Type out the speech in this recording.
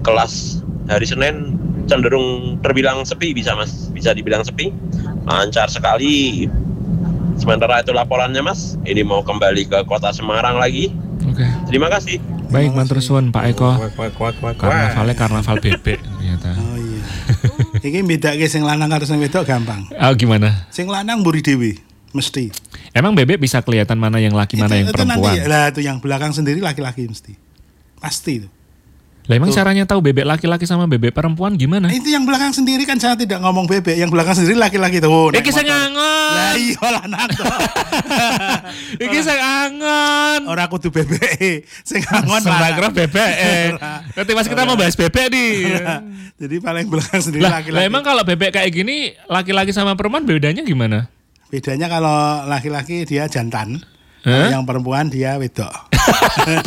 kelas hari Senin cenderung terbilang sepi, bisa dibilang sepi, lancar sekali. Sementara itu laporannya Mas, ini mau kembali ke kota Semarang lagi. Oke. Terima kasih. Baik, matur suwun Pak Eko. Kuat. Karnaval bebek ternyata. Oh iya. Iki bedake sing lanang karo sing wedok gampang. Gimana? Sing lanang mburi dhewe mesti. Emang bebek bisa kelihatan mana yang laki, mana yang perempuan? Nanti, lah itu yang belakang sendiri laki-laki mesti. Pasti itu. Lah emang caranya tahu bebek laki-laki sama bebek perempuan gimana? Itu yang belakang sendiri kan, saya tidak ngomong bebek, yang belakang sendiri laki-laki tuh. Iki sing angon. Lah iya lanang to. Iki sing angon. Ora kudu bebek, sing angon Sembakro bebek. Nanti pas kita mau bahas bebek nih. Jadi paling belakang sendiri laki-laki. Lah emang kalau bebek kayak gini laki-laki sama perempuan bedanya gimana? Bedanya kalau laki-laki dia jantan, yang perempuan dia wedok.